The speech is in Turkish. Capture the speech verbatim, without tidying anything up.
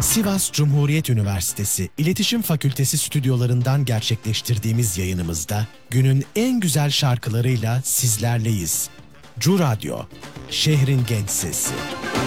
Sivas Cumhuriyet Üniversitesi İletişim Fakültesi stüdyolarından gerçekleştirdiğimiz yayınımızda günün en güzel şarkılarıyla sizlerleyiz. Cu Radyo, şehrin genç sesi.